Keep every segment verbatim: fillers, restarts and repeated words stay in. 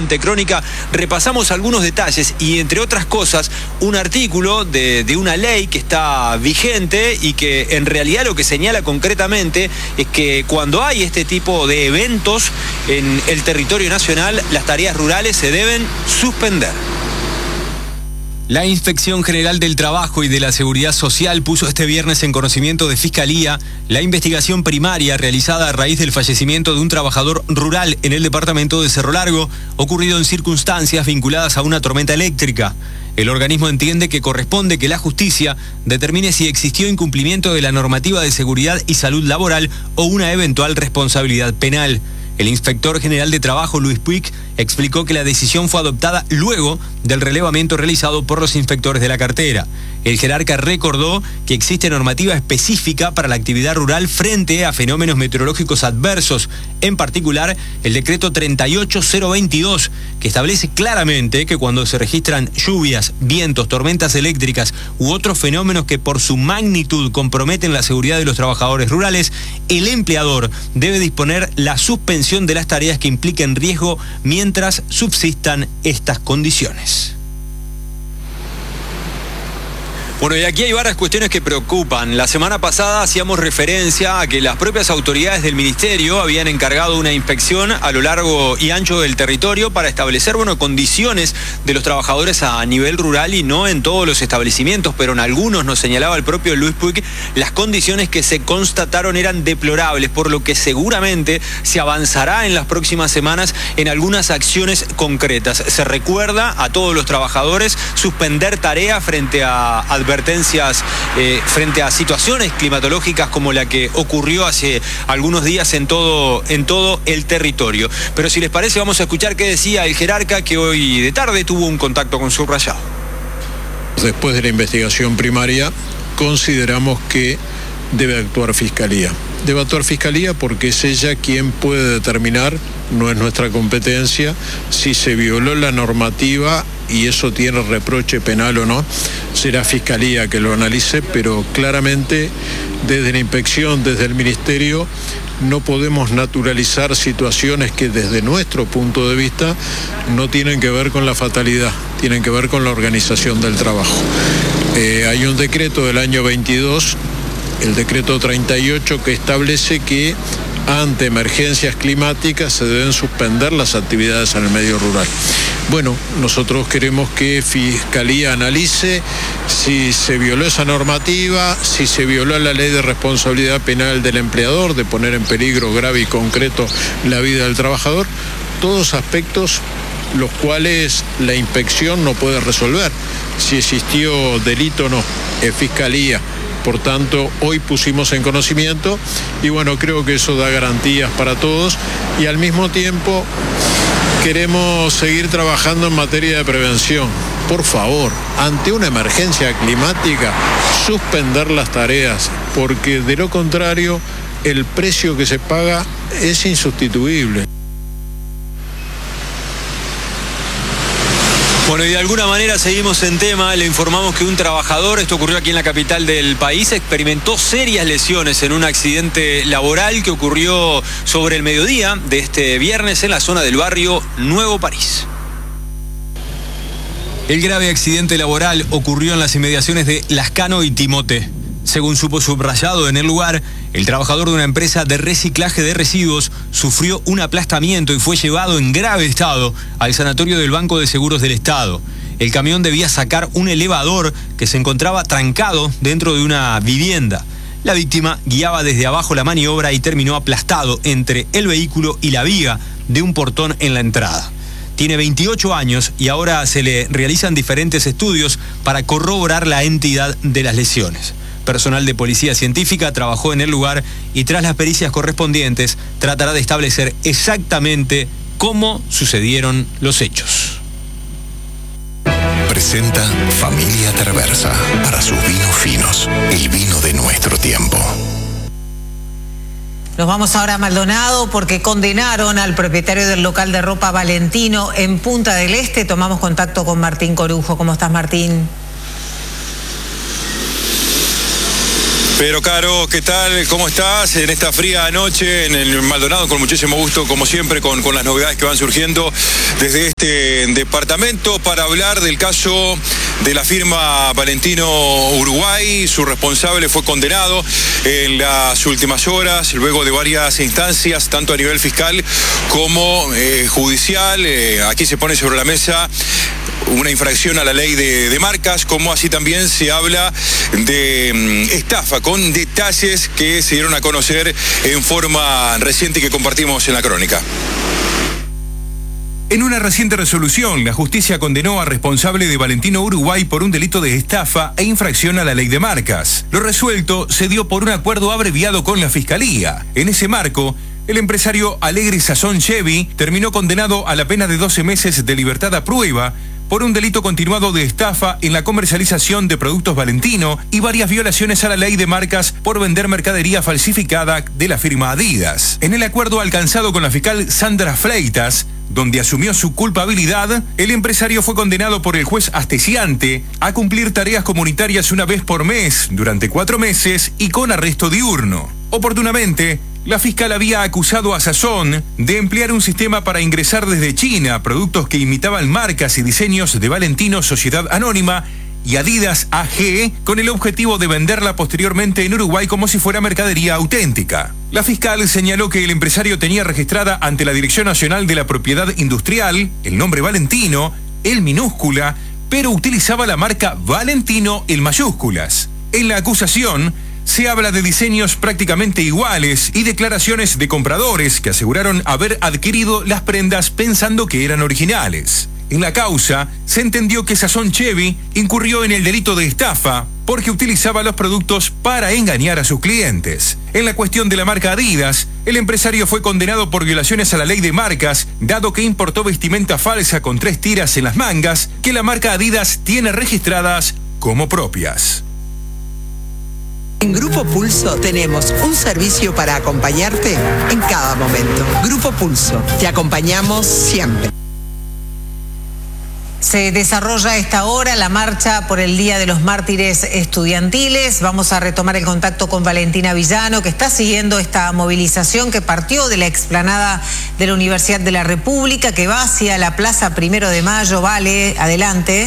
siguiente crónica repasamos algunos detalles y, entre otras cosas, un artículo de, de una ley que está vigente y que en realidad lo que señala concretamente es que cuando hay este tipo de eventos en el territorio nacional, las tareas rurales se deben suspender. La Inspección General del Trabajo y de la Seguridad Social puso este viernes en conocimiento de Fiscalía la investigación primaria realizada a raíz del fallecimiento de un trabajador rural en el departamento de Cerro Largo, ocurrido en circunstancias vinculadas a una tormenta eléctrica. El organismo entiende que corresponde que la justicia determine si existió incumplimiento de la normativa de seguridad y salud laboral o una eventual responsabilidad penal. El inspector general de Trabajo, Luis Puig, explicó que la decisión fue adoptada luego del relevamiento realizado por los inspectores de la cartera. El jerarca recordó que existe normativa específica para la actividad rural frente a fenómenos meteorológicos adversos, en particular el decreto treinta y ocho mil veintidós, que establece claramente que cuando se registran lluvias, vientos, tormentas eléctricas u otros fenómenos que por su magnitud comprometen la seguridad de los trabajadores rurales, el empleador debe disponer la suspensión de las tareas que impliquen riesgo mientras subsistan estas condiciones. Bueno, y aquí hay varias cuestiones que preocupan. La semana pasada hacíamos referencia a que las propias autoridades del ministerio habían encargado una inspección a lo largo y ancho del territorio para establecer, bueno, condiciones de los trabajadores a nivel rural y no en todos los establecimientos, pero en algunos, nos señalaba el propio Luis Puig, las condiciones que se constataron eran deplorables, por lo que seguramente se avanzará en las próximas semanas en algunas acciones concretas. Se recuerda a todos los trabajadores suspender tareas frente a advertencias eh, frente a situaciones climatológicas como la que ocurrió hace algunos días en todo, en todo el territorio. Pero si les parece, vamos a escuchar qué decía el jerarca, que hoy de tarde tuvo un contacto con Subrayado. Después de la investigación primaria, consideramos que debe actuar Fiscalía. Debe actuar Fiscalía porque es ella quien puede determinar, no es nuestra competencia, si se violó la normativa y eso tiene reproche penal o no. Será Fiscalía que lo analice, pero claramente desde la inspección, desde el Ministerio, no podemos naturalizar situaciones que desde nuestro punto de vista no tienen que ver con la fatalidad, tienen que ver con la organización del trabajo. Eh, hay un decreto del año veintidós, el decreto treinta y ocho, que establece que ante emergencias climáticas se deben suspender las actividades en el medio rural. Bueno, nosotros queremos que Fiscalía analice si se violó esa normativa, si se violó la ley de responsabilidad penal del empleador, de poner en peligro grave y concreto la vida del trabajador, todos aspectos los cuales la inspección no puede resolver. Si existió delito o no, es Fiscalía. Por tanto, hoy pusimos en conocimiento y bueno, creo que eso da garantías para todos y al mismo tiempo queremos seguir trabajando en materia de prevención. Por favor, ante una emergencia climática, suspender las tareas, porque de lo contrario, el precio que se paga es insustituible. Bueno, y de alguna manera seguimos en tema. Le informamos que un trabajador, esto ocurrió aquí en la capital del país, experimentó serias lesiones en un accidente laboral que ocurrió sobre el mediodía de este viernes en la zona del barrio Nuevo París. El grave accidente laboral ocurrió en las inmediaciones de Lascano y Timote. Según supo Subrayado en el lugar, el trabajador de una empresa de reciclaje de residuos sufrió un aplastamiento y fue llevado en grave estado al sanatorio del Banco de Seguros del Estado. El camión debía sacar un elevador que se encontraba trancado dentro de una vivienda. La víctima guiaba desde abajo la maniobra y terminó aplastado entre el vehículo y la viga de un portón en la entrada. Tiene veintiocho años y ahora se le realizan diferentes estudios para corroborar la entidad de las lesiones. Personal de policía científica trabajó en el lugar y tras las pericias correspondientes tratará de establecer exactamente cómo sucedieron los hechos. Presenta Familia Traversa para sus vinos finos, el vino de nuestro tiempo. Nos vamos ahora a Maldonado porque condenaron al propietario del local de ropa Valentino en Punta del Este. Tomamos contacto con Martín Corujo. ¿Cómo estás, Martín? Pedro Caro, ¿qué tal? ¿Cómo estás? En esta fría noche en el Maldonado, con muchísimo gusto, como siempre, con, con las novedades que van surgiendo desde este departamento para hablar del caso de la firma Valentino Uruguay. Su responsable fue condenado en las últimas horas, luego de varias instancias, tanto a nivel fiscal como eh, judicial. Eh, aquí se pone sobre la mesa una infracción a la ley de, de marcas, como así también se habla de um, estafa, con detalles que se dieron a conocer en forma reciente y que compartimos en la crónica. En una reciente resolución, la justicia condenó a responsable de Valentino Uruguay por un delito de estafa e infracción a la ley de marcas. Lo resuelto se dio por un acuerdo abreviado con la Fiscalía. En ese marco, el empresario Alegre Sazón Chevy terminó condenado a la pena de doce meses de libertad a prueba por un delito continuado de estafa en la comercialización de productos Valentino y varias violaciones a la ley de marcas por vender mercadería falsificada de la firma Adidas. En el acuerdo alcanzado con la fiscal Sandra Fleitas, donde asumió su culpabilidad, el empresario fue condenado por el juez Astesiante a cumplir tareas comunitarias una vez por mes durante cuatro meses y con arresto diurno. Oportunamente, la fiscal había acusado a Sazón de emplear un sistema para ingresar desde China productos que imitaban marcas y diseños de Valentino Sociedad Anónima y Adidas A G con el objetivo de venderla posteriormente en Uruguay como si fuera mercadería auténtica. La fiscal señaló que el empresario tenía registrada ante la Dirección Nacional de la Propiedad Industrial el nombre Valentino, en minúscula, pero utilizaba la marca Valentino en mayúsculas. En la acusación se habla de diseños prácticamente iguales y declaraciones de compradores que aseguraron haber adquirido las prendas pensando que eran originales. En la causa, se entendió que Sazón Chevy incurrió en el delito de estafa porque utilizaba los productos para engañar a sus clientes. En la cuestión de la marca Adidas, el empresario fue condenado por violaciones a la ley de marcas, dado que importó vestimenta falsa con tres tiras en las mangas que la marca Adidas tiene registradas como propias. En Grupo Pulso tenemos un servicio para acompañarte en cada momento. Grupo Pulso, te acompañamos siempre. Se desarrolla a esta hora la marcha por el Día de los Mártires Estudiantiles. Vamos a retomar el contacto con Valentina Villano, que está siguiendo esta movilización que partió de la explanada de la Universidad de la República, que va hacia la Plaza Primero de Mayo. Vale, adelante.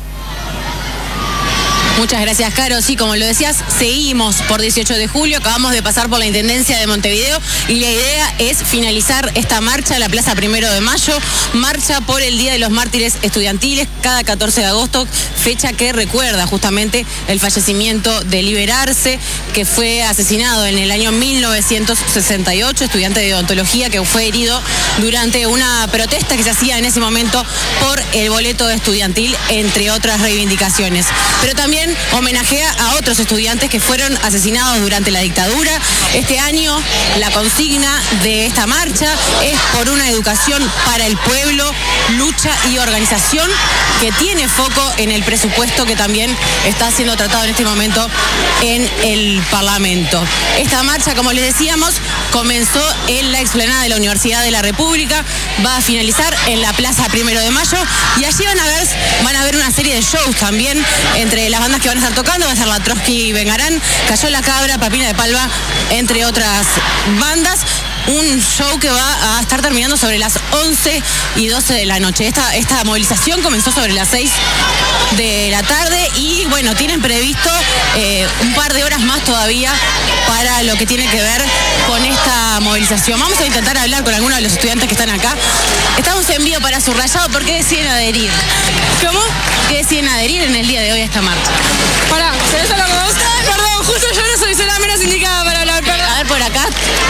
Muchas gracias, Caro. Sí, como lo decías, seguimos por dieciocho de julio, acabamos de pasar por la Intendencia de Montevideo y la idea es finalizar esta marcha a la Plaza Primero de Mayo, marcha por el Día de los Mártires Estudiantiles, cada catorce de agosto, fecha que recuerda justamente el fallecimiento de Liberarse, que fue asesinado en el año mil novecientos sesenta y ocho, estudiante de odontología que fue herido durante una protesta que se hacía en ese momento por el boleto estudiantil, entre otras reivindicaciones. Pero también homenajea a otros estudiantes que fueron asesinados durante la dictadura. Este año la consigna de esta marcha es por una educación para el pueblo, lucha y organización, que tiene foco en el presupuesto que también está siendo tratado en este momento en el Parlamento. Esta marcha, como les decíamos, comenzó en la explanada de la Universidad de la República, va a finalizar en la Plaza Primero de Mayo y allí van a ver, van a ver una serie de shows también entre las bandas que van a estar tocando. Va a ser la Trotsky y Vengarán, Cayó la Cabra, Papina de Palva, entre otras bandas. Un show que va a estar terminando sobre las once y doce de la noche. Esta, esta movilización comenzó sobre las seis de la tarde y bueno, tienen previsto eh, un par de horas más todavía para lo que tiene que ver con esta movilización. Vamos a intentar hablar con algunos de los estudiantes que están acá. Estamos en vivo para Subrayado. ¿Por qué deciden adherir? ¿Cómo? ¿Por qué deciden adherir en el día de hoy a esta marcha? Pará, ¿sabés hablar con vos? Perdón, justo yo no soy la menos indicada para hablar, perdón. A ver, por acá.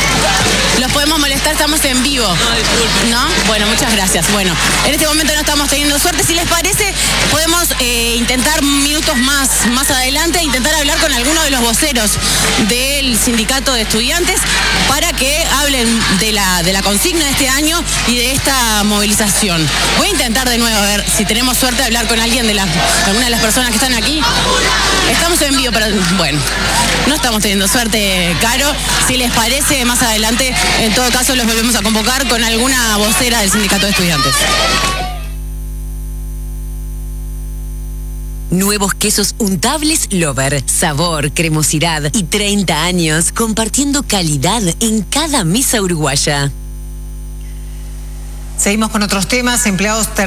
Los podemos molestar, estamos en vivo. No, disculpe. ¿No? Bueno, muchas gracias. Bueno, en este momento no estamos teniendo suerte. Si les parece, podemos eh, intentar minutos más, más adelante, intentar hablar con algunos de los voceros del sindicato de estudiantes para que hablen de la, de la consigna de este año y de esta movilización. Voy a intentar de nuevo a ver si tenemos suerte de hablar con alguien de las, alguna de las personas que están aquí. Estamos en vivo, pero bueno, no estamos teniendo suerte, Caro. Si les parece, más adelante, en todo caso, los volvemos a convocar con alguna vocera del sindicato de estudiantes. Nuevos quesos untables Lover. Sabor, cremosidad y treinta años compartiendo calidad en cada mesa uruguaya. Seguimos con otros temas. Empleados